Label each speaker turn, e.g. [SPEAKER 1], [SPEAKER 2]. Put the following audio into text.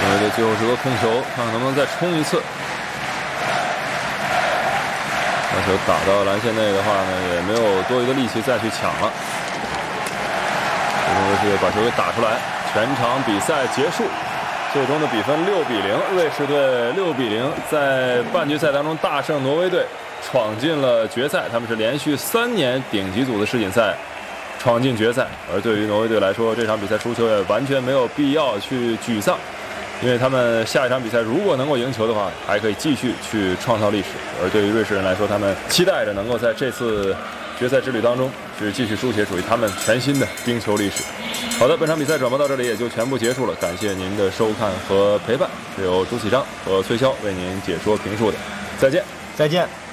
[SPEAKER 1] 挪威队最后是个控球，看看能不能再冲一次。把球打到篮线内的话呢，也没有多余的力气再去抢了。挪威队把球给打出来，全场比赛结束，最终的比分6-0，瑞士队6-0，在半决赛当中大胜挪威队，闯进了决赛。他们是连续3年顶级组的世锦赛闯进决赛。而对于挪威队来说，这场比赛输球也完全没有必要去沮丧。因为他们下一场比赛如果能够赢球的话，还可以继续去创造历史。而对于瑞士人来说，他们期待着能够在这次决赛之旅当中是继续书写属于他们全新的冰球历史。好的，本场比赛转播到这里也就全部结束了，感谢您的收看和陪伴，是由朱启章和崔潇为您解说评述的，再见，
[SPEAKER 2] 再见。